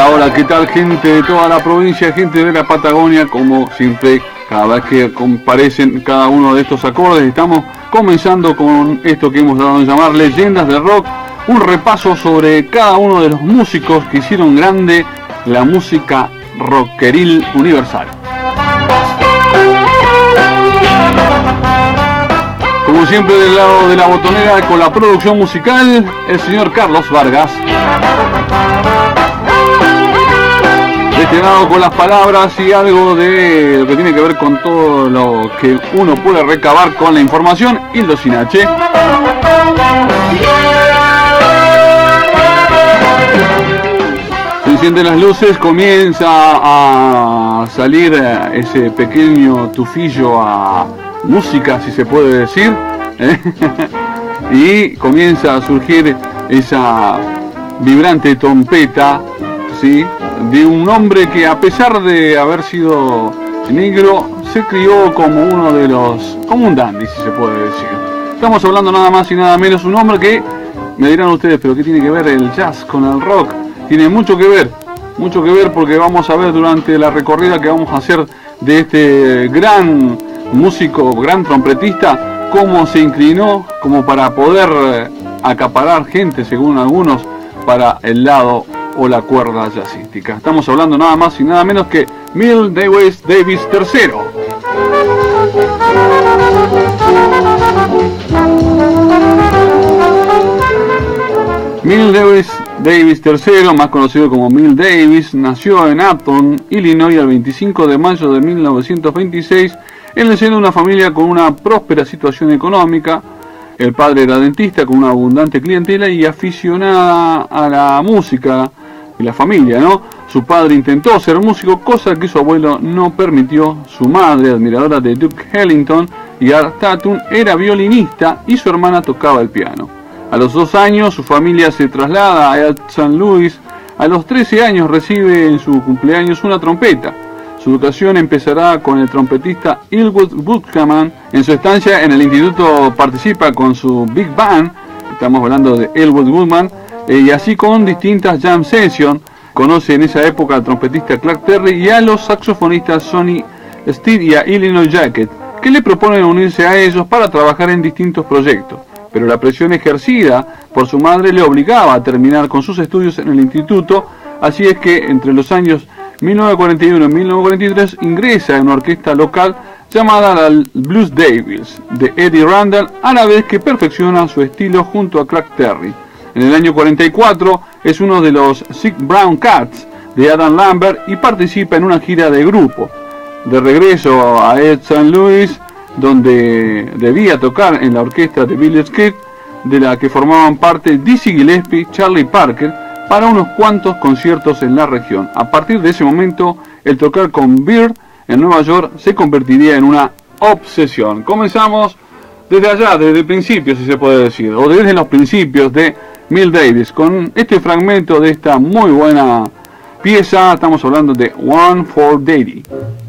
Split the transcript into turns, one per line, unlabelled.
Hola, hola, ¿qué tal, gente de toda la provincia, gente de la Patagonia? Como siempre, cada vez que comparecen cada uno de estos acordes, estamos comenzando con esto que hemos dado a llamar Leyendas del Rock, un repaso sobre cada uno de los músicos que hicieron grande la música rockeril universal. Como siempre, del lado de la botonera, con la producción musical, el señor Carlos Vargas. De este lado, con las palabras y algo de lo que tiene que ver con todo lo que uno puede recabar con la información, Hildo Sinache. Se encienden las luces, comienza a salir ese pequeño tufillo a música, si se puede decir, y comienza a surgir esa vibrante trompeta, ¿sí?, de un hombre que, a pesar de haber sido negro, se crió como uno de los, como un dandy, si se puede decir. Estamos hablando nada más y nada menos, un hombre que, me dirán ustedes, pero ¿qué tiene que ver el jazz con el rock? Tiene mucho que ver porque vamos a ver durante la recorrida que vamos a hacer de este gran músico, gran trompetista, cómo se inclinó como para poder acaparar gente, según algunos, para el lado o la cuerda jazzística. Estamos hablando nada más y nada menos que Miles Davis III. Miles Davis III, más conocido como Miles Davis, nació en Upton, Illinois, el 25 de mayo de 1926, en el seno de una familia con una próspera situación económica. El padre era dentista con una abundante clientela y aficionada a la música y la familia, ¿no? Su padre intentó ser músico, cosa que su abuelo no permitió. Su madre, admiradora de Duke Ellington y Art Tatum, era violinista y su hermana tocaba el piano. A los 2 años su familia se traslada a St. Louis. A los 13 años recibe en su cumpleaños una trompeta. Su educación empezará con el trompetista Elwood Woodman. En su estancia en el instituto participa con su Big Band, estamos hablando de Elwood Woodman, y así con distintas jam sessions. Conoce en esa época al trompetista Clark Terry y a los saxofonistas Sonny Stitt y a Illinois Jacquet, que le proponen unirse a ellos para trabajar en distintos proyectos. Pero la presión ejercida por su madre le obligaba a terminar con sus estudios en el instituto, así es que entre los años 1941 y 1943 ingresa en una orquesta local llamada la Blues Devils de Eddie Randall, a la vez que perfecciona su estilo junto a Clark Terry. En el año 44 es uno de los Sick Brown Cats de Adam Lambert y participa en una gira de grupo. De regreso a St. Louis, donde debía tocar en la orquesta de Billy Skid, de la que formaban parte Dizzy Gillespie, Charlie Parker, para unos cuantos conciertos en la región. A partir de ese momento, el tocar con Byrd en Nueva York se convertiría en una obsesión. Comenzamos desde allá, desde el principio, si se puede decir, o desde los principios de Miles Davis, con este fragmento de esta muy buena pieza. Estamos hablando de One for Daddy.